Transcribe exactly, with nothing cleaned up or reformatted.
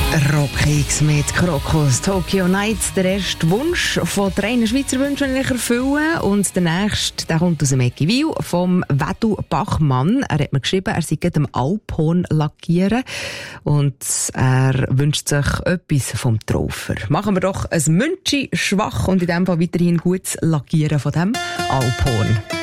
Rockhix mit Krokus, Tokyo Nights, der erste Wunsch von drei Schweizer Wünschen, den ich erfülle. Und der nächste, der kommt aus dem Eckiwil, vom Wedu Bachmann. Er hat mir geschrieben, er sei gerade am Alphorn lackieren. Und er wünscht sich etwas vom Traufer. Machen wir doch ein Münchi schwach und in dem Fall weiterhin gutes Lackieren von dem Alphorn.